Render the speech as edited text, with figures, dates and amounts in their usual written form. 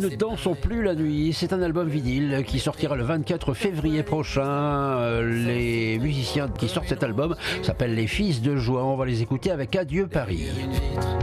ne dansons plus la nuit. C'est un album vinyle qui sortira le 24 février prochain. Les musiciens qui sortent cet album s'appellent les Fils de Joie. On va les écouter avec Adieu Paris.